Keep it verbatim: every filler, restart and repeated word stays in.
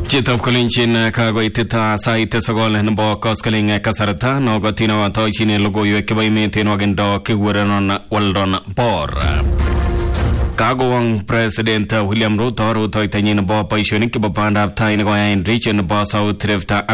Chitap Kolinchin Kagoitita Saite Sogol and Bokos Kaling Kasarata, no Gotino Toichin Logo Yukibaimit in Wagendo Kiwuran Waldon Bor. Kagowang President William Ruto Ruto Itanin Bo Paishonik Bopanda Tainago and Rich and Boss out Trifta